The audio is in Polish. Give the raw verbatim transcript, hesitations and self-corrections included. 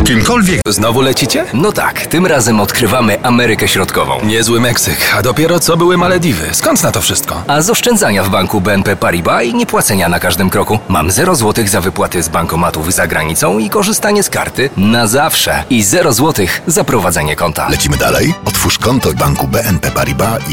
kimkolwiek. Znowu lecicie? No tak, tym razem odkrywamy Amerykę Środkową. Niezły Meksyk, a dopiero co były Malediwy. Skąd na to wszystko? A z oszczędzania w banku B N P Paribas i niepłacenia na każdym kroku. Mam zero złotych za wypłaty z bankomatów za granicą i korzystanie z karty na zawsze. I zero złotych za prowadzenie konta. Lecimy dalej. Otwórz konto w banku B N P Paribas i